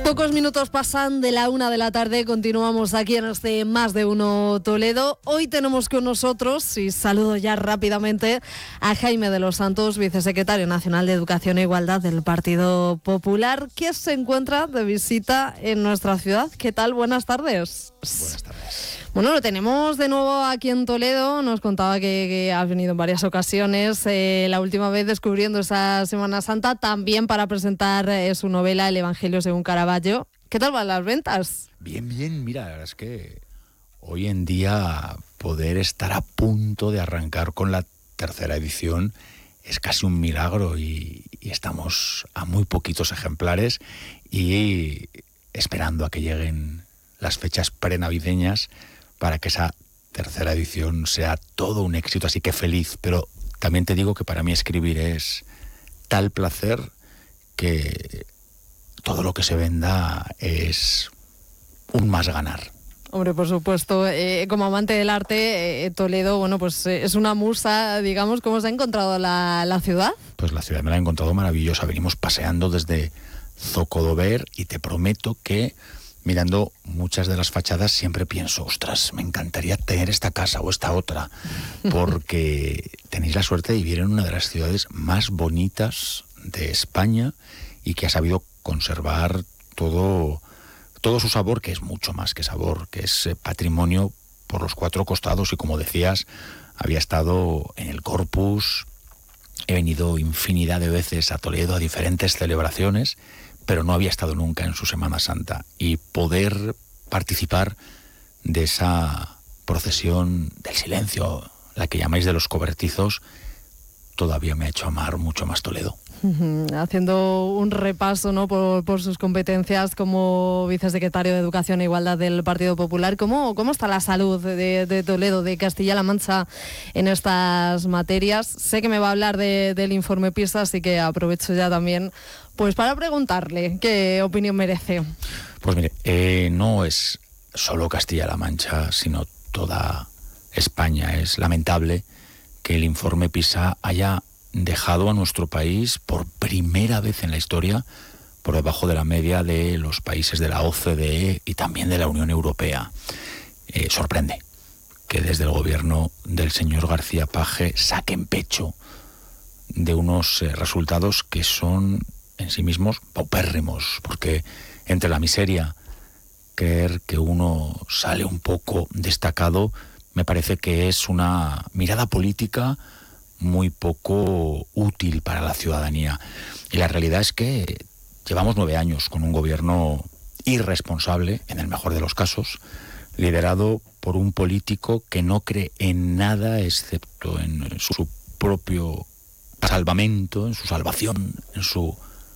Pocos minutos pasan de la 1 de la tarde, continuamos aquí en este Más de Uno Toledo. Hoy tenemos con nosotros, y saludo ya rápidamente, a Jaime de los Santos, vicesecretario nacional de Educación e Igualdad del Partido Popular, que se encuentra de visita en nuestra ciudad. ¿Qué tal? Buenas tardes. Buenas tardes. Bueno, lo tenemos de nuevo aquí en Toledo. Nos contaba que has venido en varias ocasiones, la última vez descubriendo esa Semana Santa, también para presentar su novela El Evangelio según Caravaggio. ¿Qué tal van las ventas? Bien, mira, la verdad es que hoy en día poder estar a punto de arrancar con la tercera edición es casi un milagro y estamos a muy poquitos ejemplares y esperando a que lleguen las fechas prenavideñas para que esa tercera edición sea todo un éxito, así que feliz. Pero también te digo que para mí escribir es tal placer que todo lo que se venda es un más ganar. Hombre, por supuesto, como amante del arte, Toledo, bueno, pues es una musa, digamos. ¿Cómo se ha encontrado la ciudad? Pues la ciudad me la he encontrado maravillosa. Venimos paseando desde Zocodover y te prometo que mirando muchas de las fachadas siempre pienso, ostras, me encantaría tener esta casa o esta otra, porque tenéis la suerte de vivir en una de las ciudades más bonitas de España y que ha sabido conservar todo su sabor, que es mucho más que sabor, que es patrimonio por los cuatro costados. Y como decías, había estado en el Corpus, he venido infinidad de veces a Toledo a diferentes celebraciones, pero no había estado nunca en su Semana Santa, y poder participar de esa procesión del silencio, la que llamáis de los cobertizos, todavía me ha hecho amar mucho más Toledo. Haciendo un repaso, ¿no?, por sus competencias como vicesecretario de Educación e Igualdad del Partido Popular, ¿cómo está la salud de Toledo, de Castilla-La Mancha en estas materias? Sé que me va a hablar del informe PISA, así que aprovecho ya también pues para preguntarle qué opinión merece. Pues mire, no es solo Castilla-La Mancha, sino toda España. Es lamentable que el informe PISA haya dejado a nuestro país por primera vez en la historia por debajo de la media de los países de la OCDE y también de la Unión Europea. Sorprende que desde el gobierno del señor García Page saquen pecho de unos resultados que son en sí mismos paupérrimos, porque entre la miseria, creer que uno sale un poco destacado, me parece que es una mirada política muy poco útil para la ciudadanía. Y la realidad es que llevamos 9 años con un gobierno irresponsable, en el mejor de los casos, liderado por un político que no cree en nada excepto en su propio salvamento, en su salvación, en su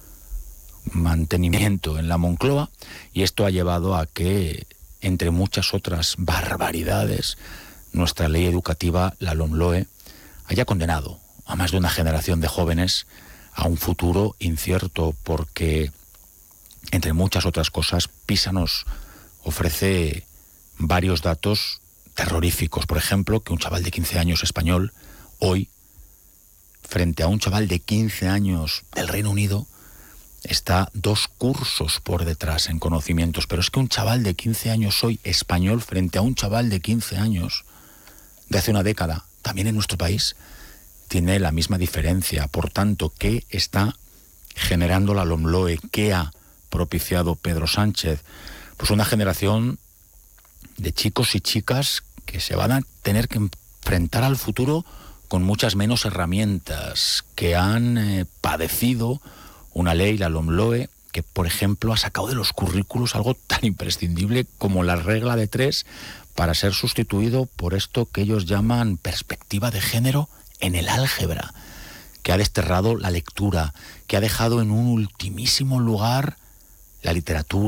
mantenimiento en la Moncloa, y esto ha llevado a que, entre muchas otras barbaridades, nuestra ley educativa, la LOMLOE, haya condenado a más de una generación de jóvenes a un futuro incierto, porque, entre muchas otras cosas, PISA nos ofrece varios datos terroríficos. Por ejemplo, que un chaval de 15 años español, hoy, frente a un chaval de 15 años del Reino Unido, está 2 cursos por detrás en conocimientos. Pero es que un chaval de 15 años hoy español frente a un chaval de 15 años de hace una década, también en nuestro país, tiene la misma diferencia. Por tanto, ¿qué está generando la LOMLOE? ¿Qué ha propiciado Pedro Sánchez? Pues una generación de chicos y chicas que se van a tener que enfrentar al futuro con muchas menos herramientas, que han padecido una ley, la LOMLOE, que, por ejemplo, ha sacado de los currículos algo tan imprescindible como la regla de 3 para ser sustituido por esto que ellos llaman perspectiva de género en el álgebra, que ha desterrado la lectura, que ha dejado en un ultimísimo lugar la literatura,